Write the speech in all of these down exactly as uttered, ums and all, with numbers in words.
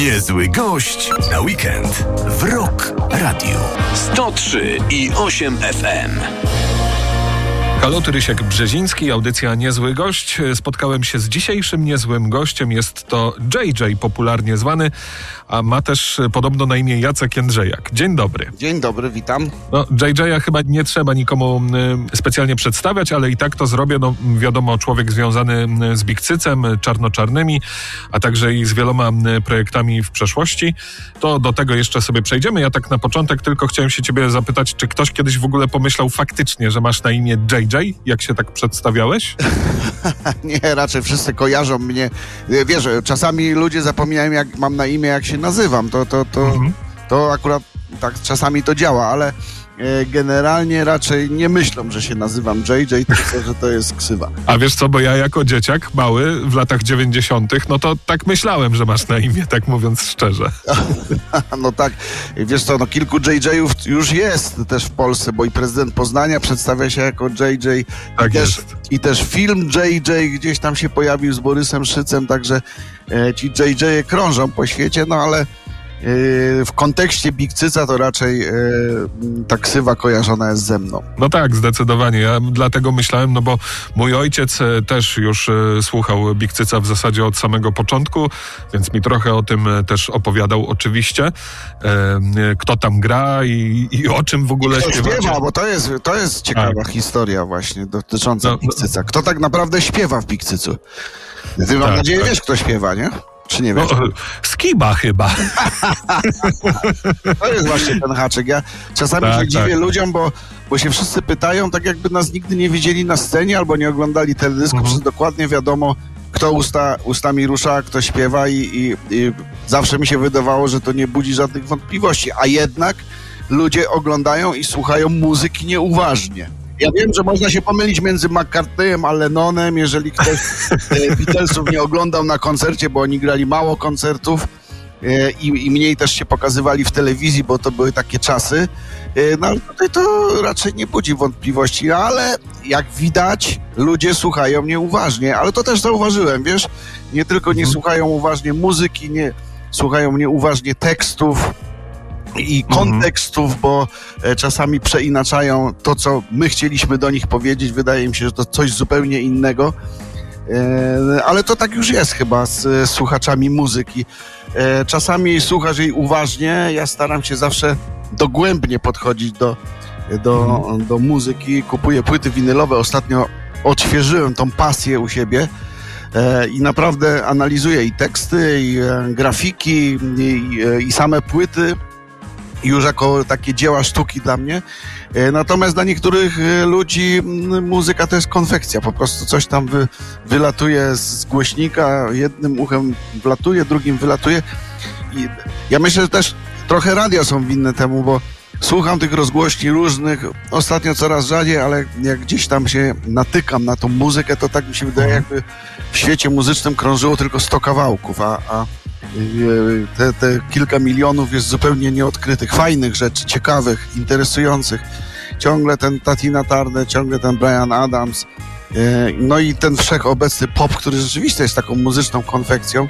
Niezły gość na weekend w Rock Radio sto trzy i osiem F M. Halo, tu Rysiek Brzeziński, audycja Niezły Gość. Spotkałem się z dzisiejszym niezłym gościem. Jest to J J, popularnie zwany, a ma też podobno na imię Jacek Jędrzejak. Dzień dobry. Dzień dobry, witam. No, J J chyba nie trzeba nikomu y, specjalnie przedstawiać, ale i tak to zrobię. No, wiadomo, człowiek związany z Big Cycem, Czarnoczarnymi, a także i z wieloma y, projektami w przeszłości. To do tego jeszcze sobie przejdziemy. Ja tak na początek tylko chciałem się ciebie zapytać, czy ktoś kiedyś w ogóle pomyślał faktycznie, że masz na imię J J, jak się tak przedstawiałeś? Nie, raczej wszyscy kojarzą mnie. Wiesz, czasami ludzie zapominają, jak mam na imię, jak się nazywam. To, to, to, mhm. to akurat tak czasami to działa, ale generalnie raczej nie myślą, że się nazywam J J, tylko że to jest ksywa. A wiesz co, bo ja jako dzieciak mały w latach dziewięćdziesiątych, no to tak myślałem, że masz na imię, tak mówiąc szczerze. No tak, wiesz co, no kilku J J-ów już jest też w Polsce, bo i prezydent Poznania przedstawia się jako J J. Tak i też, jest. I też film J J gdzieś tam się pojawił z Borysem Szycem, także e, ci J J-e krążą po świecie, no ale w kontekście Big Cyca to raczej e, ta ksywa kojarzona jest ze mną. No tak, zdecydowanie. Ja dlatego myślałem, no bo mój ojciec też już e, słuchał Big Cyca w zasadzie od samego początku, więc mi trochę o tym też opowiadał oczywiście. E, kto tam gra i, i o czym w ogóle śpiewa. śpiewa, bo to jest, to jest ciekawa tak. historia właśnie dotycząca no, Big Cyca. Kto tak naprawdę śpiewa w Big Cycu? Ty tak, mam nadzieję tak. wiesz, kto śpiewa, nie? Czy nie wiesz? No, Skiba chyba. To jest właśnie ten haczyk. Ja czasami tak, się dziwię tak. ludziom, bo, bo się wszyscy pytają, tak jakby nas nigdy nie widzieli na scenie albo nie oglądali teledysku, mhm. przecież dokładnie wiadomo, kto usta, ustami rusza, kto śpiewa i, i, i zawsze mi się wydawało, że to nie budzi żadnych wątpliwości, a jednak ludzie oglądają i słuchają muzyki nieuważnie. Ja wiem, że można się pomylić między McCartneyem a Lennonem, jeżeli ktoś e, Beatlesów nie oglądał na koncercie, bo oni grali mało koncertów e, i, i mniej też się pokazywali w telewizji, bo to były takie czasy. E, no ale tutaj to raczej nie budzi wątpliwości, ale jak widać, ludzie słuchają mnie uważnie, ale to też zauważyłem, wiesz, nie tylko nie słuchają uważnie muzyki, nie słuchają mnie uważnie tekstów i kontekstów, mhm. bo e, czasami przeinaczają to, co my chcieliśmy do nich powiedzieć. Wydaje mi się, że to coś zupełnie innego. E, ale to tak już jest chyba z e, słuchaczami muzyki. E, czasami słuchasz jej uważnie. Ja staram się zawsze dogłębnie podchodzić do, do, mhm. do muzyki. Kupuję płyty winylowe. Ostatnio odświeżyłem tą pasję u siebie. E, I naprawdę analizuję i teksty, i e, grafiki, i, e, i same płyty. Już jako takie dzieła sztuki dla mnie. Natomiast dla niektórych ludzi muzyka to jest konfekcja. Po prostu coś tam wy, wylatuje z głośnika, jednym uchem wlatuje, drugim wylatuje. I ja myślę, że też trochę radia są winne temu, bo słucham tych rozgłośni różnych, ostatnio coraz rzadziej, ale jak gdzieś tam się natykam na tą muzykę, to tak mi się wydaje, jakby w świecie muzycznym krążyło tylko sto kawałków, a, a Te, te kilka milionów jest zupełnie nieodkrytych, fajnych rzeczy, ciekawych, interesujących. Ciągle ten Tina Turner, ciągle ten Bryan Adams, no i ten wszechobecny pop, który rzeczywiście jest taką muzyczną konfekcją.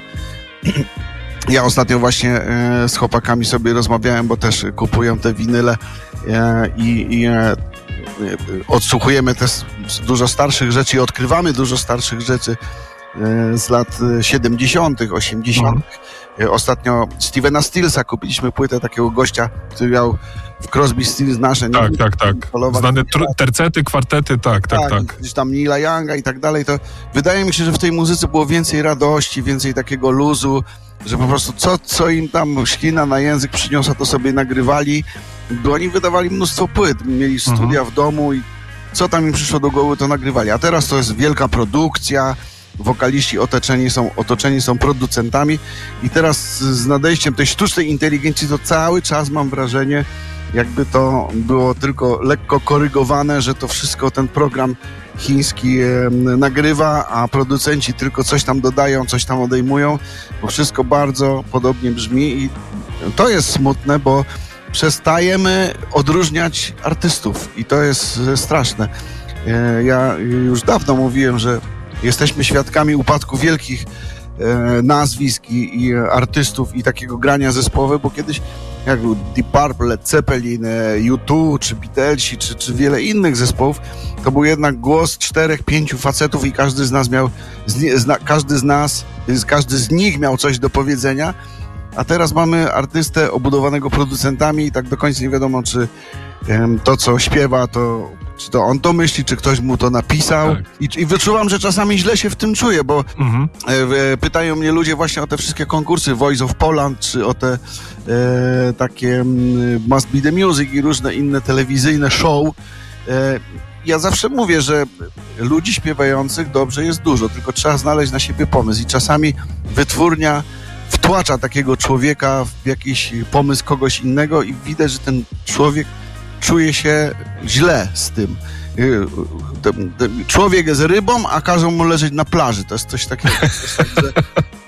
Ja ostatnio właśnie z chłopakami sobie rozmawiałem, bo też kupują te winyle i, i odsłuchujemy też dużo starszych rzeczy i odkrywamy dużo starszych rzeczy z lat siedemdziesiątych, osiemdziesiątych. Mhm. Ostatnio Stevena Stillsa kupiliśmy płytę takiego gościa, który miał w Crosby, Stills nasze. Tak, nie, tak, tak. Znane tr- tercety, kwartety, tak, tak, tak. tak. Gdzieś tam Neila Younga i tak dalej. To wydaje mi się, że w tej muzyce było więcej radości, więcej takiego luzu, że po prostu co, co im tam ślina na język przyniosła, to sobie nagrywali. Bo oni wydawali mnóstwo płyt, mieli studia mhm. w domu i co tam im przyszło do głowy, to nagrywali. A teraz to jest wielka produkcja, wokaliści otoczeni są, otoczeni są producentami i teraz z nadejściem tej sztucznej inteligencji to cały czas mam wrażenie, jakby to było tylko lekko korygowane, że to wszystko ten program chiński e, nagrywa, a producenci tylko coś tam dodają, coś tam odejmują, bo wszystko bardzo podobnie brzmi i to jest smutne, bo przestajemy odróżniać artystów i to jest straszne. E, ja już dawno mówiłem, że jesteśmy świadkami upadku wielkich e, nazwisk i, i artystów i takiego grania zespołowego, bo kiedyś jak był Deep Purple, Led Zeppelin, U dwa, czy Beatlesi, czy, czy wiele innych zespołów, to był jednak głos czterech, pięciu facetów i każdy z nas miał, z, zna, każdy z nas, każdy z nich miał coś do powiedzenia, a teraz mamy artystę obudowanego producentami i tak do końca nie wiadomo, czy um, to, co śpiewa, to czy to on to myśli, czy ktoś mu to napisał. Tak. I, I wyczuwam, że czasami źle się w tym czuję, bo mhm. e, pytają mnie ludzie właśnie o te wszystkie konkursy Voice of Poland, czy o te e, takie Must Be The Music i różne inne telewizyjne show. E, ja zawsze mówię, że ludzi śpiewających dobrze jest dużo, tylko trzeba znaleźć na siebie pomysł. I czasami wytwórnia wtłacza takiego człowieka w jakiś pomysł kogoś innego i widać, że ten człowiek czuje się źle z tym. Człowiek jest rybą, a każą mu leżeć na plaży. To jest coś takiego. Coś tak, że,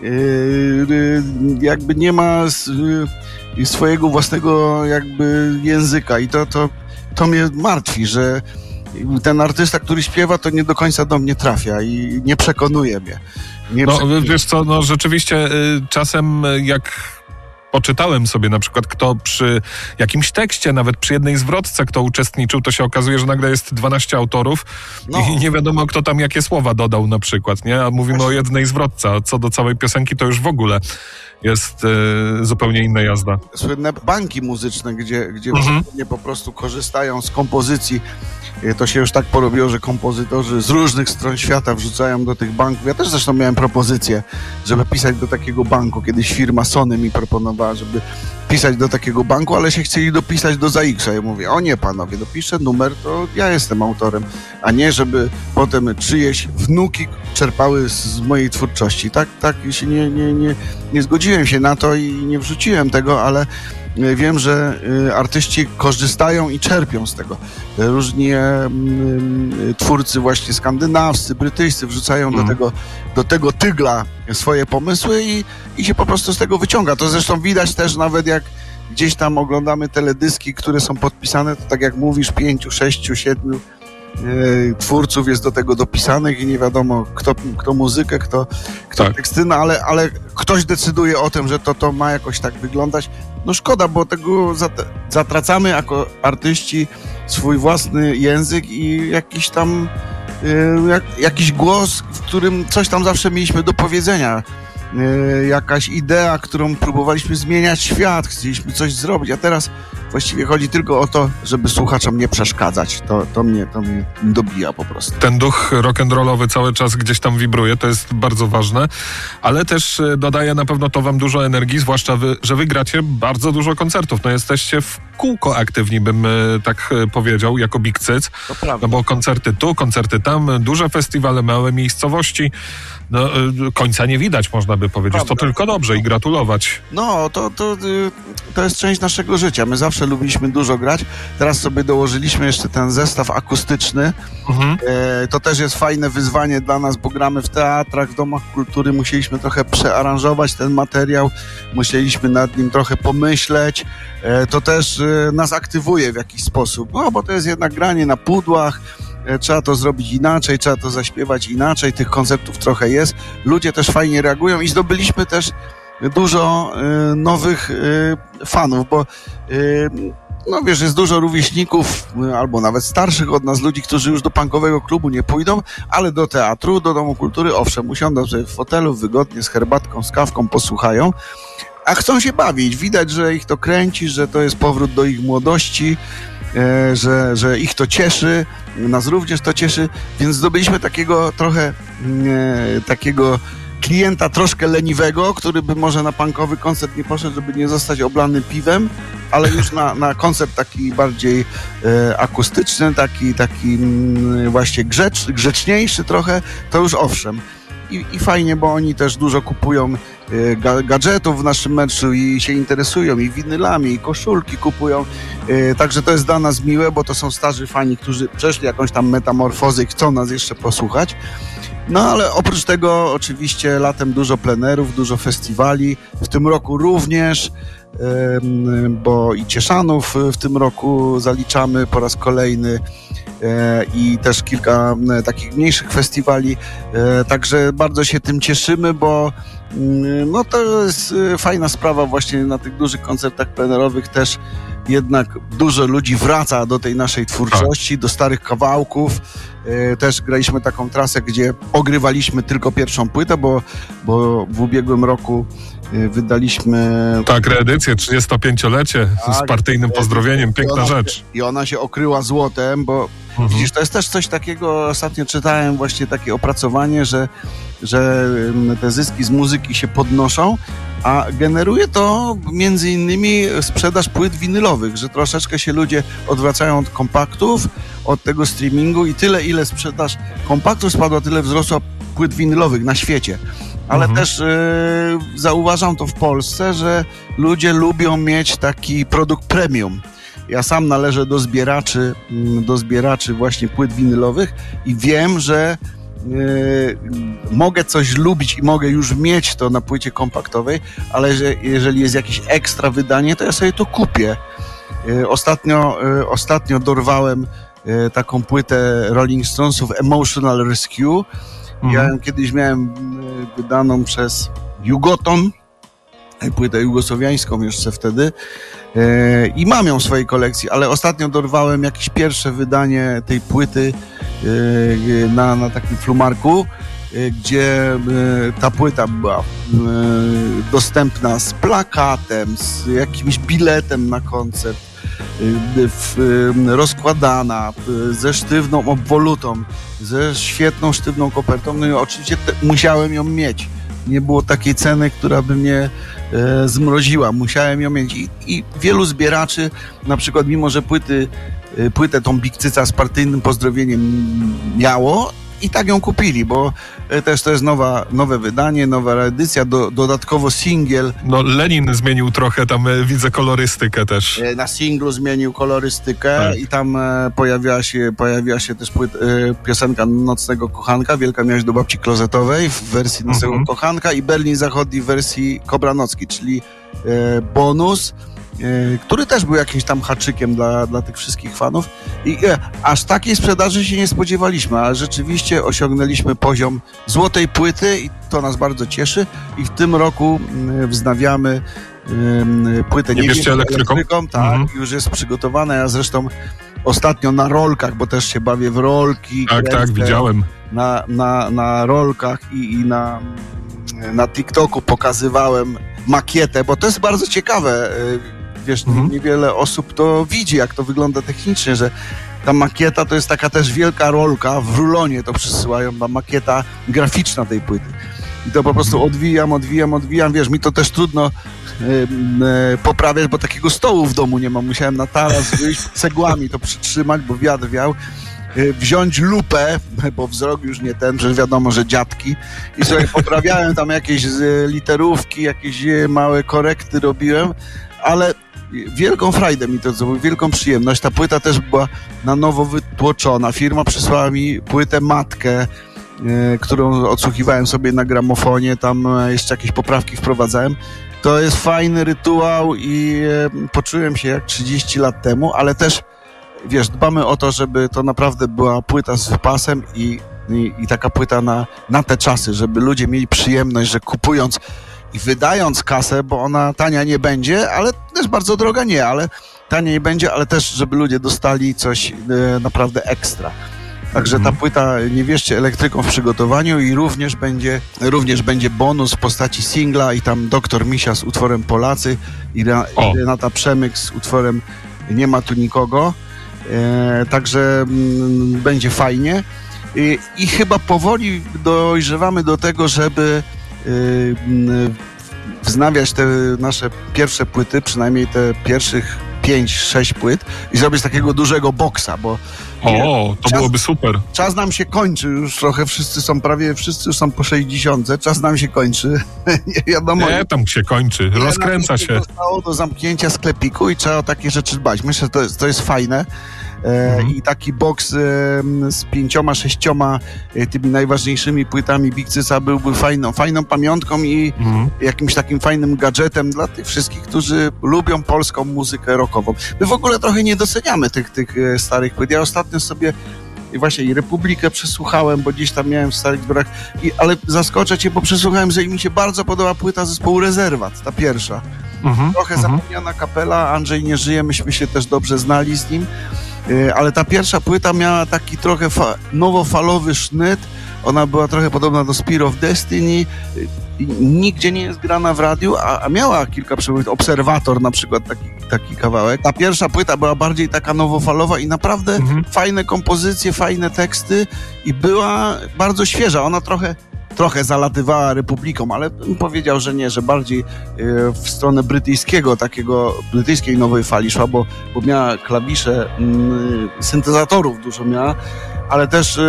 jakby nie ma swojego własnego jakby języka i to, to, to mnie martwi, że ten artysta, który śpiewa, to nie do końca do mnie trafia i nie przekonuje mnie. Nie no przekonuje. Wiesz co, no rzeczywiście y, czasem jak poczytałem sobie na przykład, kto przy jakimś tekście, nawet przy jednej zwrotce, kto uczestniczył, to się okazuje, że nagle jest dwanaście autorów no. i nie wiadomo, kto tam jakie słowa dodał na przykład, nie? A mówimy Właśnie. o jednej zwrotce, a co do całej piosenki, to już w ogóle jest e, zupełnie inna jazda. Słynne banki muzyczne, gdzie, gdzie mhm. po prostu korzystają z kompozycji. To się już tak porobiło, że kompozytorzy z różnych stron świata wrzucają do tych banków. Ja też zresztą miałem propozycję, żeby pisać do takiego banku. Kiedyś firma Sony mi proponowała, żeby pisać do takiego banku, ale się chcieli dopisać do Zaiksa. Ja mówię, o nie panowie, dopiszę numer, to ja jestem autorem, a nie żeby potem czyjeś wnuki czerpały z mojej twórczości. Tak, tak się nie, nie, nie, nie zgodziłem się na to i nie wrzuciłem tego, ale wiem, że artyści korzystają i czerpią z tego. Różni twórcy właśnie skandynawscy, brytyjscy wrzucają mm. do tego, do tego tygla swoje pomysły i, i się po prostu z tego wyciąga. To zresztą widać też nawet jak gdzieś tam oglądamy teledyski, które są podpisane, to tak jak mówisz, pięciu, sześciu, siedmiu twórców jest do tego dopisanych i nie wiadomo kto, kto muzykę, kto, kto tak. teksty, no ale, ale ktoś decyduje o tym, że to, to ma jakoś tak wyglądać. No szkoda, bo tego zat- zatracamy jako artyści swój własny język i jakiś tam y, jak, jakiś głos, w którym coś tam zawsze mieliśmy do powiedzenia. Y, jakaś idea, którą próbowaliśmy zmieniać świat, chcieliśmy coś zrobić, a teraz właściwie chodzi tylko o to, żeby słuchaczom nie przeszkadzać. To, to, mnie, to mnie dobija po prostu. Ten duch rock'n'rollowy cały czas gdzieś tam wibruje, to jest bardzo ważne, ale też dodaje na pewno to wam dużo energii, zwłaszcza wy, że wy gracie bardzo dużo koncertów. No jesteście w kółko aktywni, bym tak powiedział, jako Big Cyc. To prawda. No bo koncerty tu, koncerty tam, duże festiwale, małe miejscowości. No, końca nie widać, można by powiedzieć. Prawda. To tylko dobrze i gratulować. No, to, to, to jest część naszego życia. My zawsze lubiliśmy dużo grać. Teraz sobie dołożyliśmy jeszcze ten zestaw akustyczny. Mhm. E, to też jest fajne wyzwanie dla nas, bo gramy w teatrach, w domach kultury. Musieliśmy trochę przearanżować ten materiał. Musieliśmy nad nim trochę pomyśleć. E, to też e, nas aktywuje w jakiś sposób. No, bo to jest jednak granie na pudłach. Trzeba to zrobić inaczej, trzeba to zaśpiewać inaczej, tych konceptów trochę jest. Ludzie też fajnie reagują i zdobyliśmy też dużo y, nowych y, fanów, bo y, no wiesz, jest dużo rówieśników, y, albo nawet starszych od nas ludzi, którzy już do punkowego klubu nie pójdą, ale do teatru, do Domu Kultury, owszem, usiądą sobie w fotelu wygodnie z herbatką, z kawką, posłuchają, a chcą się bawić. Widać, że ich to kręci, że to jest powrót do ich młodości, E, że, że ich to cieszy, nas również to cieszy, więc zdobyliśmy takiego trochę e, takiego klienta troszkę leniwego, który by może na punkowy koncert nie poszedł, żeby nie zostać oblany piwem, ale już na, na koncert taki bardziej e, akustyczny, taki, taki m, właśnie grzecz, grzeczniejszy trochę, to już owszem. I, I fajnie, bo oni też dużo kupują e, ga, gadżetów w naszym meczu i się interesują i winylami, i koszulki kupują. E, także to jest dla nas miłe, bo to są starzy fani, którzy przeszli jakąś tam metamorfozę i chcą nas jeszcze posłuchać. No ale oprócz tego oczywiście latem dużo plenerów, dużo festiwali. W tym roku również, e, bo i Cieszanów w tym roku zaliczamy po raz kolejny. i też kilka takich mniejszych festiwali, także bardzo się tym cieszymy, bo no to jest fajna sprawa właśnie na tych dużych koncertach plenerowych też jednak dużo ludzi wraca do tej naszej twórczości, tak. do starych kawałków. Też graliśmy taką trasę, gdzie ogrywaliśmy tylko pierwszą płytę, bo, bo w ubiegłym roku wydaliśmy... Tak, reedycję, trzydziestopięciolecie tak, z partyjnym pozdrowieniem, piękna i ona, rzecz. I ona się okryła złotem, bo mhm. widzisz, to jest też coś takiego, ostatnio czytałem właśnie takie opracowanie, że, że te zyski z muzyki się podnoszą, a generuje to między innymi sprzedaż płyt winylowych, że troszeczkę się ludzie odwracają od kompaktów, od tego streamingu i tyle, ile sprzedaż kompaktów spadła, tyle wzrosła płyt winylowych na świecie. Ale mhm. też y, zauważam to w Polsce, że ludzie lubią mieć taki produkt premium. Ja sam należę do zbieraczy, do zbieraczy właśnie płyt winylowych i wiem, że y, mogę coś lubić i mogę już mieć to na płycie kompaktowej, ale że, jeżeli jest jakieś ekstra wydanie, to ja sobie to kupię. Y, ostatnio, y, ostatnio dorwałem y, taką płytę Rolling Stonesów Emotional Rescue. Ja ją kiedyś miałem wydaną przez Jugoton, płytę jugosłowiańską jeszcze wtedy i mam ją w swojej kolekcji, ale ostatnio dorwałem jakieś pierwsze wydanie tej płyty na, na takim flumarku, gdzie ta płyta była dostępna z plakatem, z jakimś biletem na koncert, rozkładana, ze sztywną obwolutą, ze świetną, sztywną kopertą. No i oczywiście te, musiałem ją mieć. Nie było takiej ceny, która by mnie e, zmroziła. Musiałem ją mieć. I, I wielu zbieraczy, na przykład mimo, że płyty, e, płytę tą Big Cyca z partyjnym pozdrowieniem miało, i tak ją kupili, bo też to jest nowa, nowe wydanie, nowa edycja, do, dodatkowo singiel. No Lenin zmienił trochę tam, widzę, kolorystykę też. Na singlu zmienił kolorystykę tak. i tam pojawiła się, pojawiła się też płyt, piosenka Nocnego Kochanka, Wielka Miłość do babci klozetowej w wersji Nocnego mhm. Kochanka i Berlin Zachodni w wersji Kobranocki, czyli bonus, który też był jakimś tam haczykiem dla, dla tych wszystkich fanów i e, aż takiej sprzedaży się nie spodziewaliśmy, ale rzeczywiście osiągnęliśmy poziom złotej płyty i to nas bardzo cieszy i w tym roku y, wznawiamy y, płytę Niebieskie elektryką. elektryką tak, mhm. już jest przygotowana, ja zresztą ostatnio na rolkach, bo też się bawię w rolki. Tak, kręcę, tak, widziałem. Na, na, na rolkach i, i na, na TikToku pokazywałem makietę, bo to jest bardzo ciekawe. Wiesz, mhm. niewiele osób to widzi, jak to wygląda technicznie, że ta makieta to jest taka też wielka rolka, w rulonie to przysyłają, ta makieta graficzna tej płyty. I to po prostu odwijam, odwijam, odwijam, wiesz, mi to też trudno yy, yy, poprawiać, bo takiego stołu w domu nie mam, musiałem na taras wyjść, cegłami to przytrzymać, bo wiatr wiał, yy, wziąć lupę, bo wzrok już nie ten, że wiadomo, że dziadki, i sobie poprawiałem tam jakieś yy, literówki, jakieś yy, małe korekty robiłem, ale wielką frajdę mi to zrobiło, wielką przyjemność. Ta płyta też była na nowo wytłoczona. Firma przysłała mi płytę matkę, yy, którą odsłuchiwałem sobie na gramofonie, tam yy, jeszcze jakieś poprawki wprowadzałem. To jest fajny rytuał i yy, poczułem się jak trzydzieści lat temu, ale też, wiesz, dbamy o to, żeby to naprawdę była płyta z wypasem i, i, i taka płyta na, na te czasy, żeby ludzie mieli przyjemność, że kupując i wydając kasę, bo ona tania nie będzie, ale też bardzo droga nie, ale tania nie będzie, ale też, żeby ludzie dostali coś e, naprawdę ekstra. Także mm. ta płyta Nie wierzcie elektryką w przygotowaniu i również będzie, również będzie bonus w postaci singla i tam Doktor Misia z utworem Polacy i Renata Przemyk z utworem Nie ma tu nikogo. E, także m, będzie fajnie. I, I chyba powoli dojrzewamy do tego, żeby wznawiać te nasze pierwsze płyty, przynajmniej te pierwszych pięć, sześć płyt i zrobić takiego dużego boksa, bo o, to czas, byłoby super. Czas nam się kończy już trochę, wszyscy są prawie, wszyscy już są po sześćdziesiątce, czas nam się kończy. Nie wiadomo. Nie, tam się kończy, rozkręca się. Zostało do zamknięcia sklepiku i trzeba o takie rzeczy dbać. Myślę, że to jest, to jest fajne. e, mhm. i taki boks e, z pięcioma, sześcioma e, tymi najważniejszymi płytami Big Cyca byłby fajną, fajną pamiątką i mhm. jakimś takim fajnym gadżetem dla tych wszystkich, którzy lubią polską muzykę rockową. My w ogóle trochę nie doceniamy tych, tych e, starych płyt. Ja ostatnio sobie i właśnie i Republikę przesłuchałem, bo gdzieś tam miałem w starych zbiorach, i, ale zaskoczę cię, bo przesłuchałem, że mi się bardzo podoba płyta zespołu Rezerwat, ta pierwsza. Mhm, Trochę mhm. zapomniana kapela, Andrzej nie żyje, myśmy się też dobrze znali z nim, yy, ale ta pierwsza płyta miała taki trochę fa- nowofalowy sznyt, ona była trochę podobna do Spear of Destiny, yy, nigdzie nie jest grana w radiu, a, a miała kilka przebojów, Obserwator na przykład, taki, taki kawałek. Ta pierwsza płyta była bardziej taka nowofalowa i naprawdę mhm. fajne kompozycje, fajne teksty i była bardzo świeża. Ona trochę, trochę zalatywała Republiką, ale bym powiedział, że nie, że bardziej yy, w stronę brytyjskiego, takiego brytyjskiej nowej fali szła, bo, bo miała klawisze, yy, syntezatorów dużo miała, ale też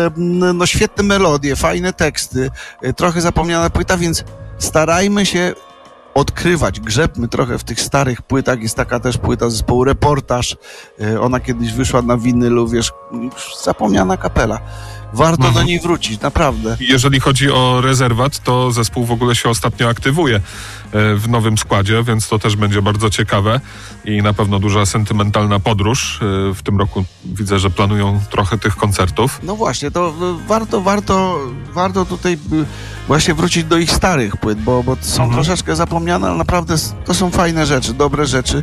no, świetne melodie, fajne teksty, trochę zapomniana płyta, więc starajmy się odkrywać, grzebmy trochę w tych starych płytach. Jest taka też płyta zespołu Reportaż, ona kiedyś wyszła na winylu, wiesz, zapomniana kapela. Warto mhm. do niej wrócić, naprawdę. Jeżeli chodzi o Rezerwat, to zespół w ogóle się ostatnio aktywuje w nowym składzie, więc to też będzie bardzo ciekawe i na pewno duża sentymentalna podróż. W tym roku widzę, że planują trochę tych koncertów. No właśnie, to warto, warto, warto tutaj właśnie wrócić do ich starych płyt, bo, bo są mhm. troszeczkę zapomniane, ale naprawdę to są fajne rzeczy, dobre rzeczy.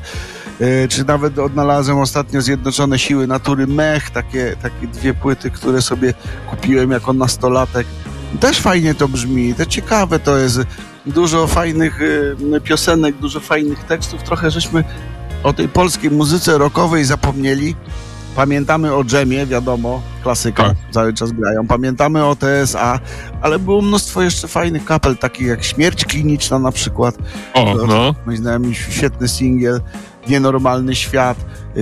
Czy nawet odnalazłem ostatnio Zjednoczone Siły Natury, Mech, takie, takie dwie płyty, które sobie kupiłem jako nastolatek. Też fajnie to brzmi, to ciekawe to jest. Dużo fajnych piosenek, dużo fajnych tekstów. Trochę żeśmy o tej polskiej muzyce rockowej zapomnieli. Pamiętamy o Dżemie, wiadomo, klasyka, tak. cały czas grają. Pamiętamy o T S A, ale było mnóstwo jeszcze fajnych kapel, takich jak Śmierć Kliniczna na przykład. O, no. Moi znajomi, świetny singiel, Nienormalny Świat.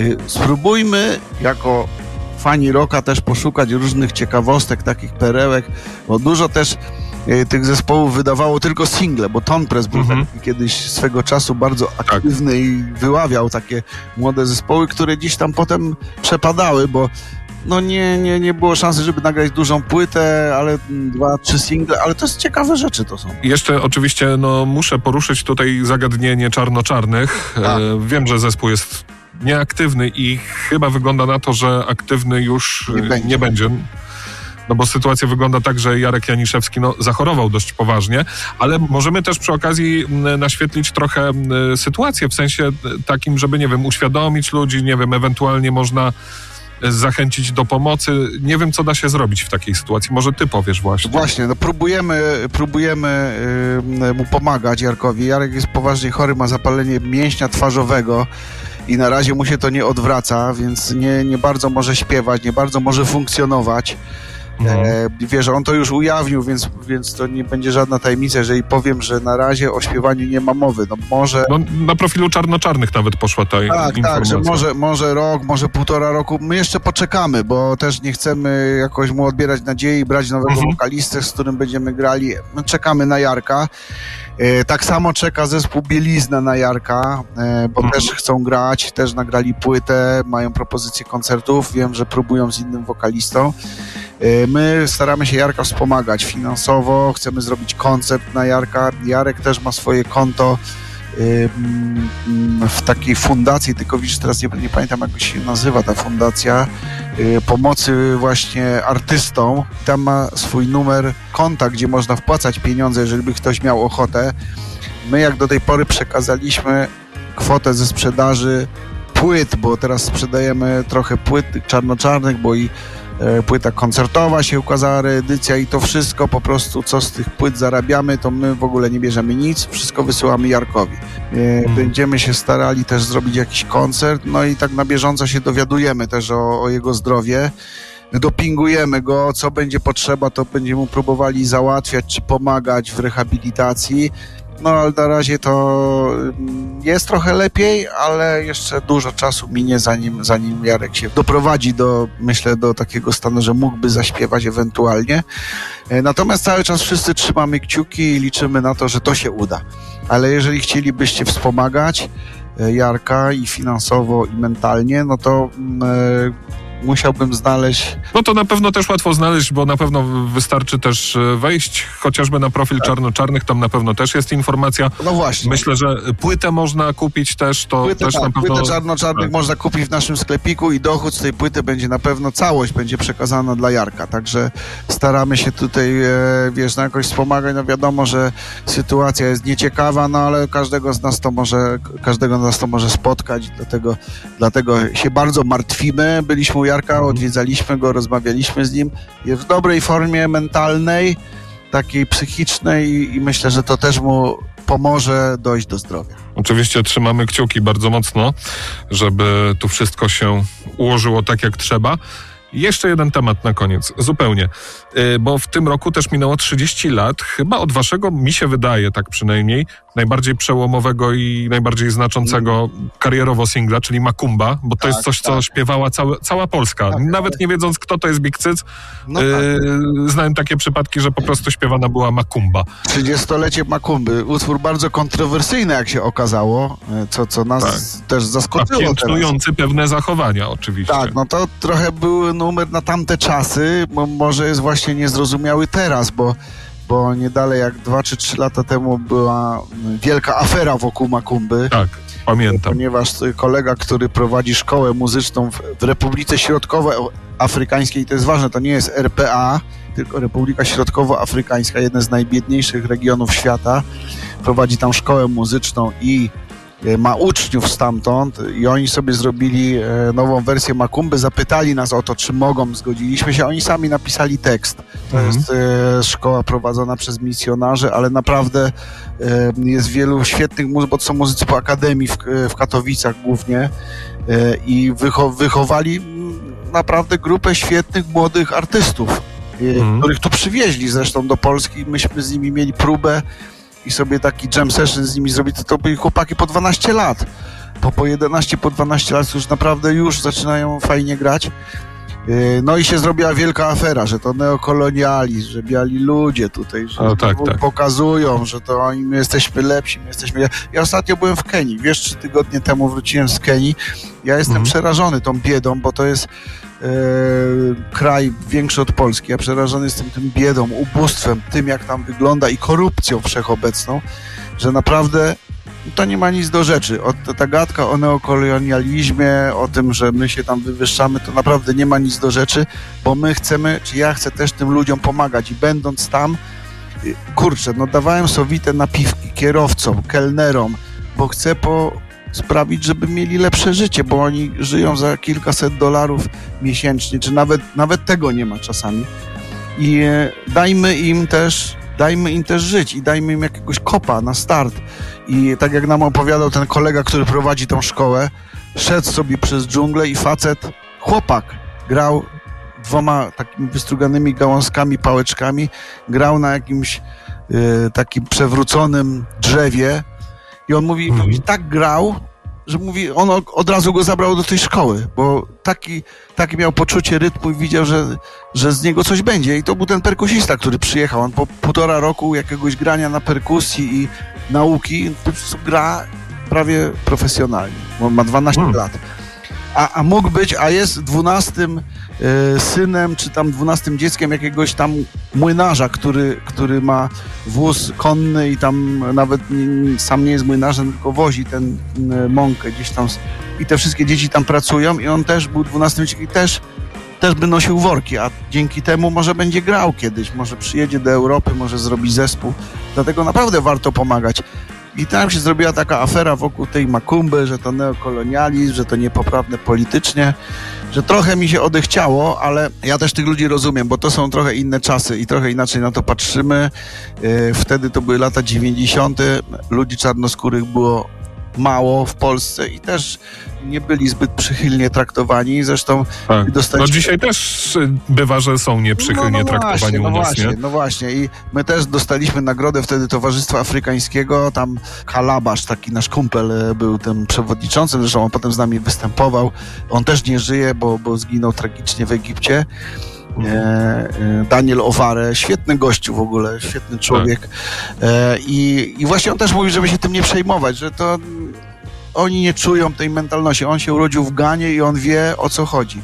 Spróbujmy jako fani rocka też poszukać różnych ciekawostek, takich perełek, bo dużo też tych zespołów wydawało tylko single, bo Ton Press był mm-hmm. taki kiedyś swego czasu bardzo aktywny tak. i wyławiał takie młode zespoły, które gdzieś tam potem przepadały, bo no nie, nie, nie było szansy, żeby nagrać dużą płytę, ale dwa, trzy single, ale to jest ciekawe rzeczy to są. Jeszcze oczywiście no, muszę poruszyć tutaj zagadnienie Czarnoczarnych. E, wiem, że zespół jest nieaktywny i chyba wygląda na to, że aktywny już nie będzie. Nie będzie. No bo sytuacja wygląda tak, że Jarek Janiszewski no, zachorował dość poważnie, ale możemy też przy okazji naświetlić trochę sytuację, w sensie takim, żeby, nie wiem, uświadomić ludzi, nie wiem, ewentualnie można zachęcić do pomocy. Nie wiem, co da się zrobić w takiej sytuacji. Może ty powiesz właśnie. Właśnie, no próbujemy, próbujemy yy, mu pomagać Jarkowi. Jarek jest poważnie chory, ma zapalenie mięśnia twarzowego i na razie mu się to nie odwraca, więc nie, nie bardzo może śpiewać, nie bardzo może funkcjonować. Mhm. E, wiesz, on to już ujawnił, więc, więc to nie będzie żadna tajemnica, jeżeli powiem, że na razie o śpiewaniu nie ma mowy. No może... No, na profilu Czarnoczarnych nawet poszła ta tak, informacja. Tak, że może, może rok, może półtora roku. My jeszcze poczekamy, bo też nie chcemy jakoś mu odbierać nadziei, brać nowego mhm. wokalistę, z którym będziemy grali. My czekamy na Jarka. E, tak samo czeka zespół Bielizna na Jarka, e, bo mhm. też chcą grać, też nagrali płytę, mają propozycje koncertów. Wiem, że próbują z innym wokalistą. My staramy się Jarka wspomagać finansowo, chcemy zrobić koncert na Jarka. Jarek też ma swoje konto w takiej fundacji, tylko widzisz, teraz nie, nie pamiętam, jak się nazywa ta fundacja, pomocy właśnie artystom. Tam ma swój numer konta, gdzie można wpłacać pieniądze, jeżeli by ktoś miał ochotę. My jak do tej pory przekazaliśmy kwotę ze sprzedaży płyt, bo teraz sprzedajemy trochę płyt czarno-czarnych, bo i płyta koncertowa się ukazała, reedycja i to wszystko po prostu, co z tych płyt zarabiamy, to my w ogóle nie bierzemy nic, wszystko wysyłamy Jarkowi. Mhm. Będziemy się starali też zrobić jakiś koncert, no i tak na bieżąco się dowiadujemy też o, o jego zdrowie. Dopingujemy go, co będzie potrzeba, to będziemy mu próbowali załatwiać czy pomagać w rehabilitacji. No ale na razie to jest trochę lepiej, ale jeszcze dużo czasu minie, zanim, zanim Jarek się doprowadzi do, myślę, do takiego stanu, że mógłby zaśpiewać ewentualnie. Natomiast cały czas wszyscy trzymamy kciuki i liczymy na to, że to się uda. Ale jeżeli chcielibyście wspomagać, Jarka i finansowo, i mentalnie, no to e, musiałbym znaleźć... No to na pewno też łatwo znaleźć, bo na pewno wystarczy też wejść chociażby na profil tak. Czarno-Czarnych, tam na pewno też jest informacja. No właśnie. Myślę, że płytę można kupić też, to płytę, też tak, na pewno... Płytę Czarno-Czarnych tak. można kupić w naszym sklepiku i dochód z tej płyty będzie na pewno, całość będzie przekazana dla Jarka, także staramy się tutaj, e, wiesz, no jakoś wspomagać, no wiadomo, że sytuacja jest nieciekawa, no ale każdego z nas to może, każdego z nas to może spotkać, dlatego, dlatego się bardzo martwimy. Byliśmy u Jarka, odwiedzaliśmy go, rozmawialiśmy z nim, jest w dobrej formie mentalnej, takiej psychicznej i, i myślę, że to też mu pomoże dojść do zdrowia. Oczywiście trzymamy kciuki bardzo mocno, żeby tu wszystko się ułożyło tak jak trzeba. Jeszcze jeden temat na koniec, zupełnie, yy, bo w tym roku też minęło trzydzieści lat, chyba od waszego, mi się wydaje, tak przynajmniej, najbardziej przełomowego i najbardziej znaczącego karierowo singla, czyli Makumba, bo to tak, jest coś, tak. co śpiewała całe, cała Polska. Tak, Nawet nie wiedząc, kto to jest Big Cyc, no yy, tak. znałem takie przypadki, że po prostu śpiewana była Makumba. trzydziestolecie Makumby, utwór bardzo kontrowersyjny, jak się okazało, co, co nas tak. też zaskoczyło. A piętnujący pewne zachowania, oczywiście. Tak, no to trochę był numer na tamte czasy, bo może jest właśnie niezrozumiały teraz, bo, bo nie dalej jak dwa czy trzy lata temu była wielka afera wokół Makumby. Tak, pamiętam. Ponieważ kolega, który prowadzi szkołę muzyczną w, w Republice Środkowoafrykańskiej, to jest ważne, to nie jest R P A, tylko Republika Środkowoafrykańska, jeden z najbiedniejszych regionów świata, prowadzi tam szkołę muzyczną i ma uczniów stamtąd i oni sobie zrobili nową wersję Makumby, zapytali nas o to, czy mogą, zgodziliśmy się, oni sami napisali tekst. To mhm. jest e, szkoła prowadzona przez misjonarzy, ale naprawdę e, jest wielu świetnych muzyków, bo to są muzycy po Akademii w, w Katowicach głównie e, i wycho- wychowali naprawdę grupę świetnych, młodych artystów, e, mhm. których tu przywieźli zresztą do Polski. Myśmy z nimi mieli próbę i sobie taki jam session z nimi zrobić, to, to byli chłopaki po dwanaście lat. Po, po jedenaście, po dwanaście lat już naprawdę już zaczynają fajnie grać. Yy, no i się zrobiła wielka afera, że to neokolonializm, że biali ludzie tutaj, że o, tak, tak. pokazują, że to oni, my jesteśmy lepsi, my jesteśmy... Ja ostatnio byłem w Kenii, wiesz, trzy tygodnie temu wróciłem z Kenii. Ja jestem mhm. przerażony tą biedą, bo to jest yy, kraj większy od Polski. Ja przerażony jestem tym biedą, ubóstwem, tym jak tam wygląda i korupcją wszechobecną, że naprawdę to nie ma nic do rzeczy. O, ta gadka o neokolonializmie, o tym, że my się tam wywyższamy, to naprawdę nie ma nic do rzeczy, bo my chcemy, czy ja chcę też tym ludziom pomagać i będąc tam, kurczę, no dawałem sowite napiwki kierowcom, kelnerom, bo chcę po sprawić, żeby mieli lepsze życie, bo oni żyją za kilkaset dolarów miesięcznie, czy nawet, nawet tego nie ma czasami. I e, dajmy im też dajmy im też żyć i dajmy im jakiegoś kopa na start. I tak jak nam opowiadał ten kolega, który prowadzi tą szkołę, szedł sobie przez dżunglę i facet, chłopak, grał dwoma takimi wystruganymi gałązkami, pałeczkami, grał na jakimś y, takim przewróconym drzewie i on mówi, mhm. tak grał, że mówi, on od razu go zabrał do tej szkoły, bo taki, taki miał poczucie rytmu i widział, że, że z niego coś będzie. I to był ten perkusista, który przyjechał. On po półtora roku jakiegoś grania na perkusji i nauki po prostu gra prawie profesjonalnie. On ma dwanaście hmm. lat. A, a mógł być, a jest dwunastym y, synem, czy tam dwunastym dzieckiem jakiegoś tam młynarza, który, który ma wóz konny i tam nawet nie, sam nie jest młynarzem, tylko wozi ten y, mąkę gdzieś tam. I te wszystkie dzieci tam pracują i on też był dwunastym dzieckiem i też, też by nosił worki, a dzięki temu może będzie grał kiedyś, może przyjedzie do Europy, może zrobi zespół. Dlatego naprawdę warto pomagać. I tam się zrobiła taka afera wokół tej Makumby, że to neokolonializm, że to niepoprawne politycznie, że trochę mi się odechciało, ale ja też tych ludzi rozumiem, bo to są trochę inne czasy i trochę inaczej na to patrzymy. Wtedy to były lata dziewięćdziesiąte, ludzi czarnoskórych było mało w Polsce i też nie byli zbyt przychylnie traktowani. Zresztą tak. dostaliśmy... No dzisiaj też bywa, że są nieprzychylnie no, no traktowani właśnie, u no nas, właśnie, nie? No właśnie i my też dostaliśmy nagrodę wtedy Towarzystwa Afrykańskiego, tam Kalabasz, taki nasz kumpel był tym przewodniczącym, zresztą on potem z nami występował. On też nie żyje, bo, bo zginął tragicznie w Egipcie. Daniel Oware, świetny gościu w ogóle, świetny człowiek. Tak. I, I właśnie on też mówi, żeby się tym nie przejmować, że to oni nie czują tej mentalności. On się urodził w Ganie i on wie, o co chodzi.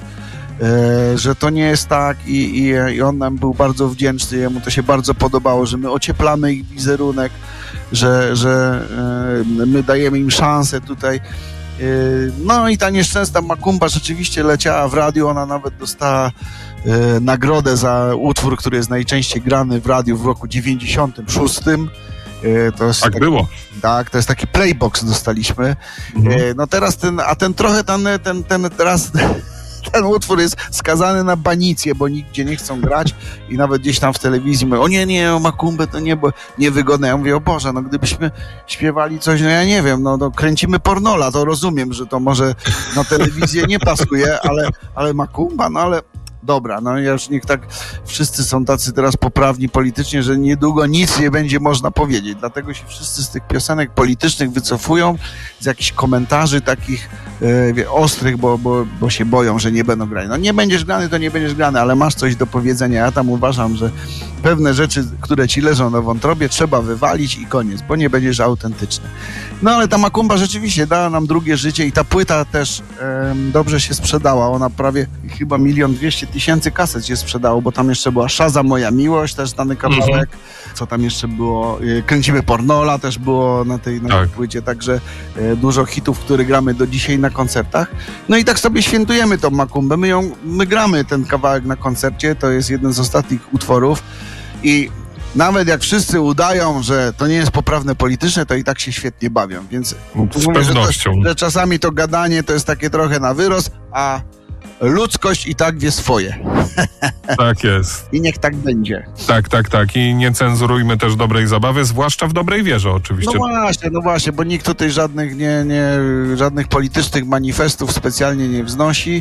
E, że to nie jest tak i, i, i on nam był bardzo wdzięczny, jemu to się bardzo podobało, że my ocieplamy ich wizerunek, że, że e, my dajemy im szansę tutaj. E, no i ta nieszczęsna Makumba rzeczywiście leciała w radiu, ona nawet dostała e, nagrodę za utwór, który jest najczęściej grany w radiu w roku dziewięćdziesiątym szóstym. E, to jest tak taki, było. Tak, to jest taki playbox dostaliśmy. Mhm. E, no teraz ten, a ten trochę ten, ten, ten teraz... Ten utwór jest skazany na banicję, bo nigdzie nie chcą grać i nawet gdzieś tam w telewizji mówią, o nie, nie, o Makumbę to nie, bo niewygodne. Ja mówię, o Boże, no gdybyśmy śpiewali coś, no ja nie wiem, no, no kręcimy pornola, to rozumiem, że to może na telewizję nie pasuje, ale, ale Makumba, no ale dobra, no ja już niech tak, wszyscy są tacy teraz poprawni politycznie, że niedługo nic nie będzie można powiedzieć, dlatego się wszyscy z tych piosenek politycznych wycofują, z jakichś komentarzy takich e, ostrych, bo, bo, bo się boją, że nie będą grali. No nie będziesz grany, to nie będziesz grany, ale masz coś do powiedzenia. Ja tam uważam, że pewne rzeczy, które ci leżą na wątrobie, trzeba wywalić i koniec, bo nie będziesz autentyczny. No ale ta Makumba rzeczywiście dała nam drugie życie i ta płyta też e, dobrze się sprzedała. Ona prawie chyba milion dwieście tysięcy kaset się sprzedało, bo tam jeszcze była Szaza Moja Miłość, też dany kawałek. Mhm. Co tam jeszcze było? E, Kręcimy pornola też było na tej, na tej tak. płycie, także e, dużo hitów, które gramy do dzisiaj na koncertach. No i tak sobie świętujemy tą Makumbę. My ją, my gramy ten kawałek na koncercie, to jest jeden z ostatnich utworów i nawet jak wszyscy udają, że to nie jest poprawne polityczne, to i tak się świetnie bawią, więc z mówię, pewnością. Że, to, że czasami to gadanie to jest takie trochę na wyrost, a ludzkość i tak wie swoje. Tak jest. I niech tak będzie. Tak, tak, tak. I nie cenzurujmy też dobrej zabawy, zwłaszcza w dobrej wierze oczywiście. No właśnie, no właśnie, bo nikt tutaj żadnych, nie, nie, żadnych politycznych manifestów specjalnie nie wznosi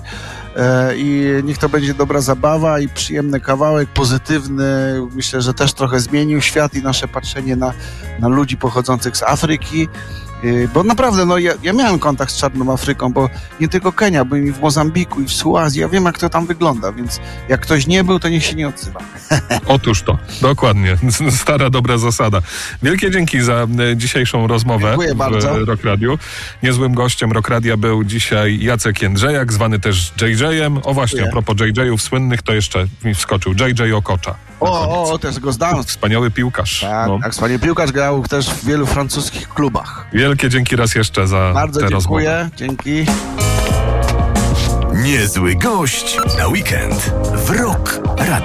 e, i niech to będzie dobra zabawa i przyjemny kawałek, pozytywny. Myślę, że też trochę zmienił świat i nasze patrzenie na, na ludzi pochodzących z Afryki. Bo naprawdę, no ja, ja miałem kontakt z Czarną Afryką, bo nie tylko Kenia, byłem i w Mozambiku, i w Suazji, ja wiem, jak to tam wygląda, więc jak ktoś nie był, to niech się nie odzywa. Otóż to, dokładnie, stara dobra zasada. Wielkie dzięki za dzisiejszą rozmowę. Dziękuję w bardzo. Rock Radiu. Niezłym gościem Rock Radia był dzisiaj Jacek Jędrzejak, zwany też J J-em. O właśnie, Dziękuję. A propos J J-ów słynnych, to jeszcze mi wskoczył J J Okocza. O, o, też go znam. Wspaniały piłkarz. Tak, no. tak, wspaniały piłkarz, grał też w wielu francuskich klubach. Wielkie dzięki raz jeszcze za Bardzo tę dziękuję, rozmowę. dzięki. Niezły gość na weekend w Rock Radio.